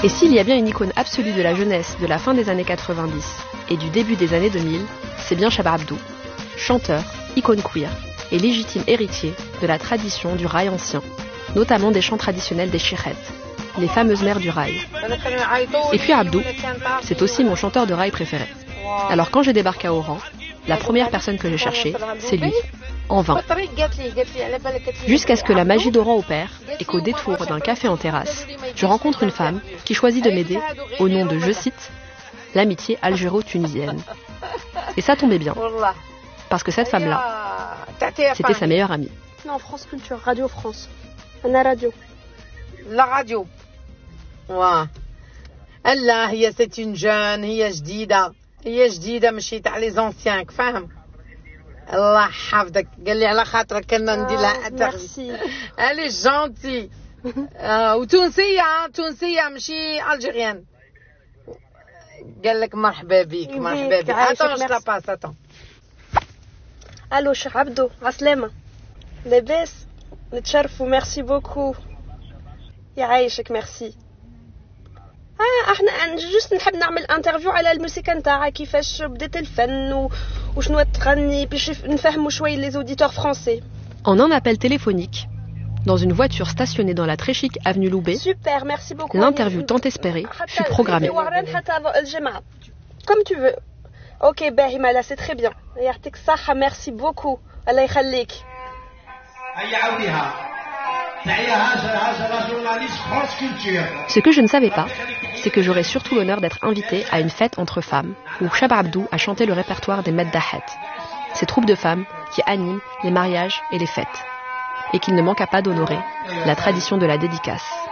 Et s'il y a bien une icône absolue de la jeunesse de la fin des années 90 et du début des années 2000, c'est bien Chaba Abdou, chanteur, icône queer et légitime héritier de la tradition du raï ancien, notamment des chants traditionnels des Chirrettes, les fameuses mères du raï. Et puis Abdou, c'est aussi mon chanteur de raï préféré. Alors quand j'ai débarqué à Oran, la première personne que j'ai cherchée, c'est lui, en vain. Jusqu'à ce que la magie d'Oran opère et qu'au détour d'un café en terrasse, je rencontre une femme qui choisit de m'aider au nom de, je cite, l'amitié algéro-tunisienne. Et ça tombait bien, parce que cette femme-là, c'était sa meilleure amie. Non, France Culture, Radio France. La radio. La radio. Ouais. Allah, c'est une jeune, هي جديدة مشي تاع les anciens, فاهم؟ الله يحفظك، قال لي على خاطرك كنا ندير لها ميرسي. Elle est gentille. وتونسية مشي الجيريان. قال لك مرحبا بك. Attends, je la passe, attends. الو شيخ عبدو، عسلامة. لاباس؟ نتشرفوا، ميرسي بوكو. يعيشك، ميرسي. احنا جوست نحب نعمل انترفيو على الموسيقى نتاعها، كيفاش بدات الفن وشنو تغني باش نفهموا شوي les auditeurs français. En un appel téléphonique, dans une voiture stationnée dans la très chic avenue Loubet, Super, merci beaucoup. L'interview tant espérée fut programmée. Comme tu veux. Ok, Bahima, là c'est très bien. يعطيك الصحة, merci beaucoup. الله يخليك. Ce que je ne savais pas, c'est que j'aurais surtout l'honneur d'être invitée à une fête entre femmes où Chaba Abdou a chanté le répertoire des Meddahet, ces troupes de femmes qui animent les mariages et les fêtes, et qu'il ne manqua pas d'honorer la tradition de la dédicace.